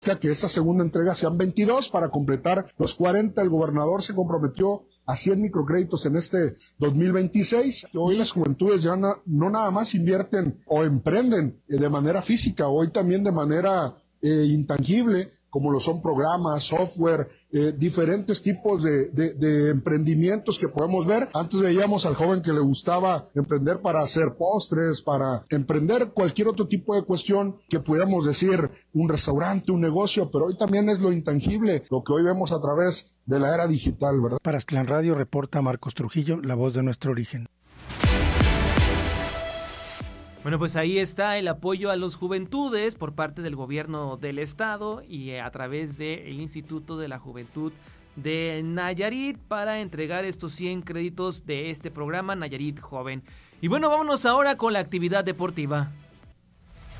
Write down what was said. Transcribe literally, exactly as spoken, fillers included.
que esta segunda entrega sean veintidós para completar los cuarenta. El gobernador se comprometió a cien microcréditos en este dos mil veintiséis. Hoy las juventudes ya no, no nada más invierten o emprenden de manera física, hoy también de manera eh, intangible, como lo son programas, software, eh, diferentes tipos de, de, de emprendimientos que podemos ver. Antes veíamos al joven que le gustaba emprender para hacer postres, para emprender cualquier otro tipo de cuestión que pudiéramos decir un restaurante, un negocio, pero hoy también es lo intangible, lo que hoy vemos a través de la era digital, ¿verdad? Para Aztlán Radio reporta Marcos Trujillo, la voz de nuestro origen. Bueno, pues ahí está el apoyo a los juventudes por parte del gobierno del estado y a través del Instituto de la Juventud de Nayarit para entregar estos cien créditos de este programa Nayarit Joven. Y bueno, vámonos ahora con la actividad deportiva.